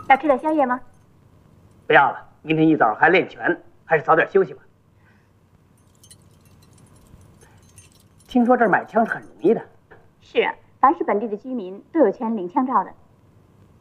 要吃点宵夜吗？ 不要了，明天一早还练拳，还是早点休息吧。听说这儿买枪是很容易的。 是啊，凡是本地的居民都有权领枪照的。